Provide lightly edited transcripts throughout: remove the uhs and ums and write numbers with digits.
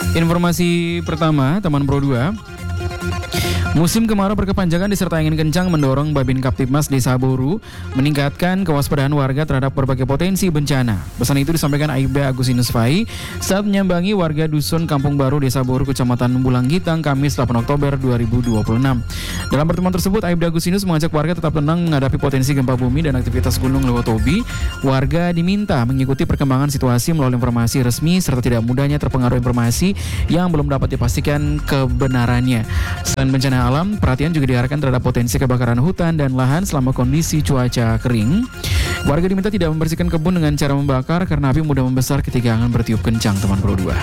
Informasi pertama, teman Pro 2. Musim kemarau berkepanjangan disertai angin kencang mendorong Babin Kaptipmas Desa Boru meningkatkan kewaspadaan warga terhadap berbagai potensi bencana. Pesan itu disampaikan Aibda Agustinus Fai saat menyambangi warga Dusun Kampung Baru Desa Boru, Kecamatan Bulanggitang, Kamis 8 Oktober 2026. Dalam pertemuan tersebut, Aibda Agustinus mengajak warga tetap tenang menghadapi potensi gempa bumi dan aktivitas gunung Lewotobi. Warga diminta mengikuti perkembangan situasi melalui informasi resmi serta tidak mudahnya terpengaruh informasi yang belum dapat dipastikan kebenarannya. Selain bencana alam, perhatian juga diarahkan terhadap potensi kebakaran hutan dan lahan selama kondisi cuaca kering. Warga diminta tidak membersihkan kebun dengan cara membakar karena api mudah membesar ketika angin bertiup kencang, teman Pro 2.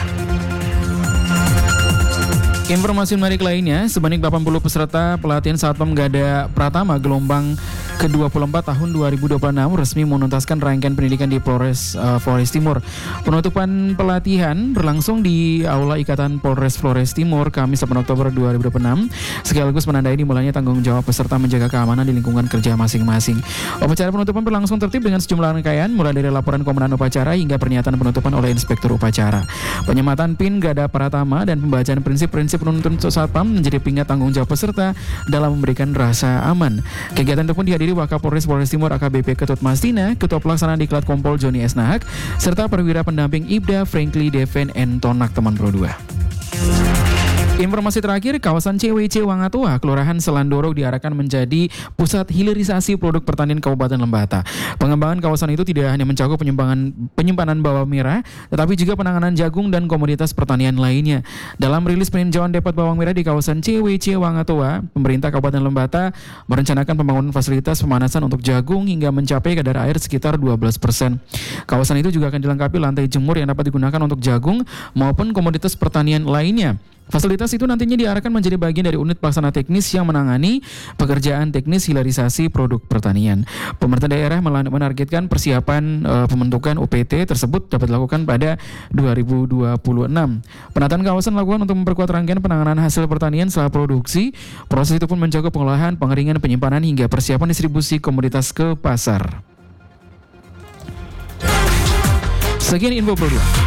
Informasi menarik lainnya, sebanyak 80 peserta pelatihan Satpam Gada Pratama gelombang ke-24 tahun 2026 resmi menuntaskan rangkaian pendidikan di Flores Timur. Penutupan pelatihan berlangsung di Aula Ikatan Polres Flores Timur Kamis 8 Oktober 2026, sekaligus menandai dimulainya tanggung jawab peserta menjaga keamanan di lingkungan kerja masing-masing. Upacara penutupan berlangsung tertib dengan sejumlah rangkaian, mulai dari laporan komandan upacara hingga pernyataan penutupan oleh inspektur upacara. Penyematan PIN Gada Pratama dan pembacaan prinsip-prinsip penuntun Satpam menjadi pengingat tanggung jawab peserta dalam memberikan rasa aman. Kegiatan itu pun dihadiri Wakapolres Flores Timur AKBP Ketut Mastina, Ketua Pelaksana Diklat Kompol Joni S. Nahak, serta perwira pendamping Ibda Frankly Deven N. Tonak, teman Pro 2. Informasi terakhir, kawasan CWC Wangatua, Kelurahan Selandoro diarahkan menjadi pusat hilirisasi produk pertanian Kabupaten Lembata. Pengembangan kawasan itu tidak hanya mencakup penyimpanan bawang merah, tetapi juga penanganan jagung dan komoditas pertanian lainnya. Dalam rilis peninjauan depat bawang merah di kawasan CWC Wangatua, pemerintah Kabupaten Lembata merencanakan pembangunan fasilitas pemanasan untuk jagung hingga mencapai kadar air sekitar 12%. Kawasan itu juga akan dilengkapi lantai jemur yang dapat digunakan untuk jagung maupun komoditas pertanian lainnya. Fasilitas itu nantinya diarahkan menjadi bagian dari unit pelaksana teknis yang menangani pekerjaan teknis hilirisasi produk pertanian. Pemerintah daerah menargetkan persiapan pembentukan UPT tersebut dapat dilakukan pada 2026. Penataan kawasan dilakukan untuk memperkuat rangkaian penanganan hasil pertanian setelah produksi. Proses itu pun mencakup pengolahan, pengeringan, penyimpanan hingga persiapan distribusi komoditas ke pasar. Sekian info Pro 2.